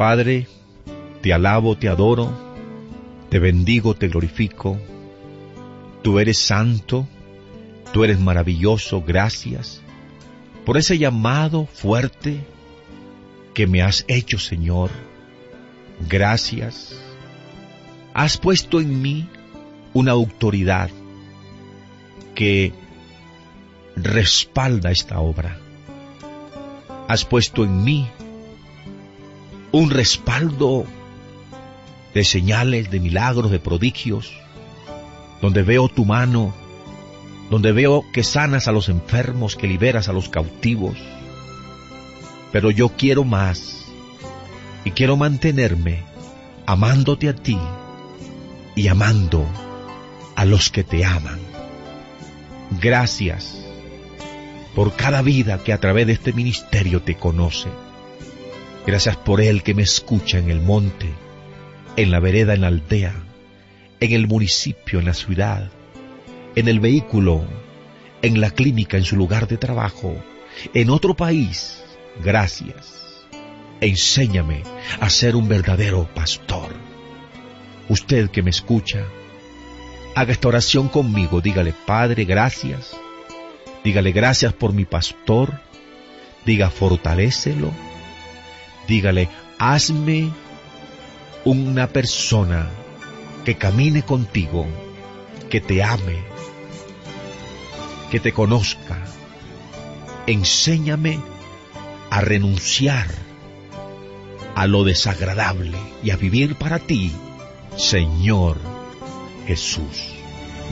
Padre, te alabo, te adoro, te bendigo, te glorifico. Tú eres santo, tú eres maravilloso, gracias por ese llamado fuerte que me has hecho, Señor. Gracias. Has puesto en mí una autoridad que respalda esta obra. Has puesto en mí un respaldo de señales, de milagros, de prodigios, donde veo tu mano, donde veo que sanas a los enfermos, que liberas a los cautivos. Pero yo quiero más, y quiero mantenerme amándote a ti y amando a los que te aman. Gracias por cada vida que a través de este ministerio te conoce. Gracias por él que me escucha en el monte, en la vereda, en la aldea, en el municipio, en la ciudad, en el vehículo, en la clínica, en su lugar de trabajo, en otro país. Gracias. Enséñame a ser un verdadero pastor. Usted que me escucha, haga esta oración conmigo. Dígale: Padre, gracias. Dígale: gracias por mi pastor. Diga: fortalécelo. Dígale: hazme una persona que camine contigo, que te ame, que te conozca. Enséñame a renunciar a lo desagradable y a vivir para ti, Señor Jesús.